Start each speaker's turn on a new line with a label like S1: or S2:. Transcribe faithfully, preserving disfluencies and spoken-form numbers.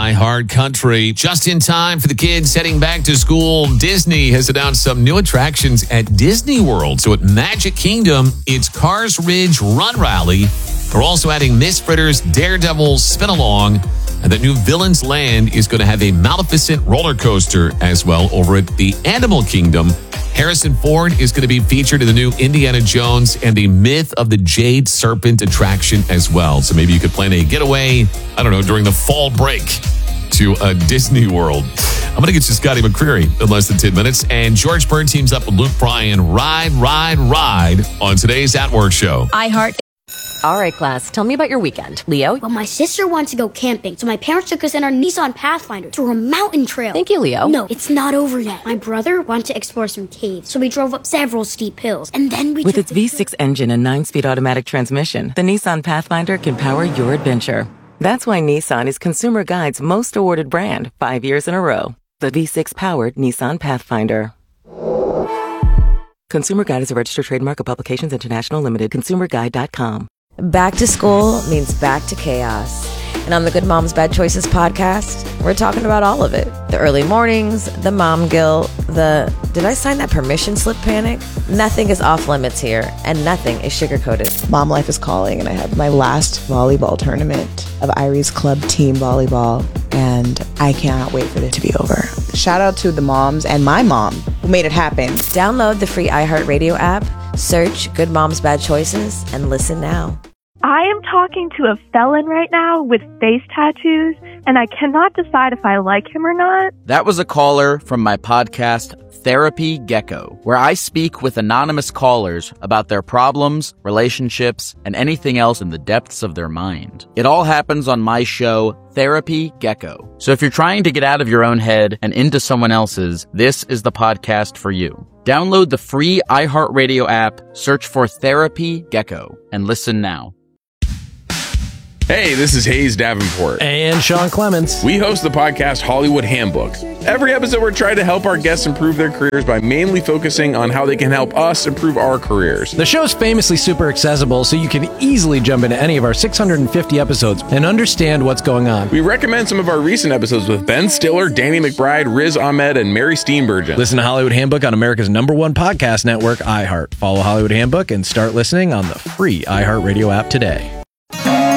S1: iHeart Country. Just in time for the kids heading back to school, Disney has announced some new attractions at Disney World. So at Magic Kingdom, it's Cars Ridge Run Rally. They're also adding Miss Fritter's Daredevil Spin Along. And the new Villains Land is going to have a Maleficent roller coaster as well over at the Animal Kingdom. Harrison Ford is going to be featured in the new Indiana Jones and the Myth of the Jade Serpent attraction as well. So maybe you could plan a getaway, I don't know, during the fall break to a Disney World. I'm going to get you Scotty McCreery in less than ten minutes. And George Bird teams up with Luke Bryan. Ride, ride, ride on today's At Work show.
S2: iHeart.
S3: All right, class, tell me about your weekend. Leo?
S2: Well, my sister wanted to go camping, so my parents took us in our Nissan Pathfinder to a mountain trail.
S3: Thank you, Leo.
S2: No, it's not over yet. My brother wanted to explore some caves, so we drove up several steep hills, and then we
S4: With
S2: took
S4: its V six engine and nine-speed automatic transmission, the Nissan Pathfinder can power your adventure. That's why Nissan is Consumer Guide's most awarded brand five years in a row. The V six-powered Nissan Pathfinder. Consumer Guide is a registered trademark of Publications International Limited. consumer guide dot com.
S5: Back to school means back to chaos. And on the Good Moms Bad Choices podcast, we're talking about all of it. The early mornings, the mom guilt, the did I sign that permission slip panic? Nothing is off limits here, and nothing is sugar-coated.
S6: Mom life is calling, and I have my last volleyball tournament of Irie's Club Team Volleyball, and I cannot wait for it to be over. Shout out to the moms and my mom who made it happen.
S5: Download the free iHeartRadio app, search Good Moms Bad Choices, and listen now.
S7: I am talking to a felon right now with face tattoos, and I cannot decide if I like him or not.
S8: That was a caller from my podcast, Therapy Gecko, where I speak with anonymous callers about their problems, relationships, and anything else in the depths of their mind. It all happens on my show, Therapy Gecko. So if you're trying to get out of your own head and into someone else's, this is the podcast for you. Download the free iHeartRadio app, search for Therapy Gecko, and listen now.
S9: Hey, this is Hayes Davenport.
S10: And Sean Clements.
S9: We host the podcast Hollywood Handbook. Every episode, we're trying to help our guests improve their careers by mainly focusing on how they can help us improve our careers.
S10: The show's famously super accessible, so you can easily jump into any of our six hundred fifty episodes and understand what's going on.
S9: We recommend some of our recent episodes with Ben Stiller, Danny McBride, Riz Ahmed, and Mary Steenburgen.
S10: Listen to Hollywood Handbook on America's number one podcast network, iHeart. Follow Hollywood Handbook and start listening on the free iHeartRadio app today.